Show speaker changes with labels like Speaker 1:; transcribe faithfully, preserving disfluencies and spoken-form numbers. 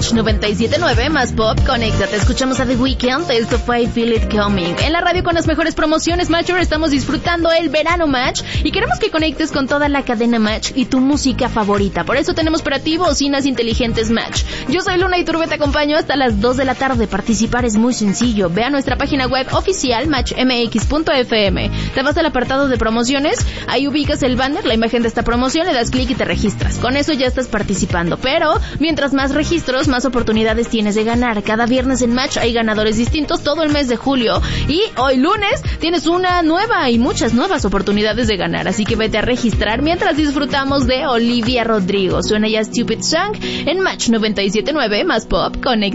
Speaker 1: Match noventa y siete punto nueve más Pop, conéctate. Escuchamos a The Weeknd, esto fue I Feel It Coming. En la radio con las mejores promociones, Matcher, estamos disfrutando el verano Match y queremos que conectes con toda la cadena Match y tu música favorita. Por eso tenemos para ti bocinas inteligentes Match. Yo soy Luna Iturbe, te acompaño hasta las dos de la tarde. Participar es muy sencillo. Ve a nuestra página web oficial match m x punto f m. Te vas al apartado de promociones, ahí ubicas el banner, la imagen de esta promoción, le das clic y te registras. Con eso ya estás participando, pero mientras más registros, más oportunidades tienes de ganar. Cada viernes en Match hay ganadores distintos todo el mes de julio y hoy lunes tienes una nueva y muchas nuevas oportunidades de ganar, así que vete a registrar mientras disfrutamos de Olivia Rodrigo. Suena ya Stupid Song en Match noventa y siete punto nueve más Pop, conecta.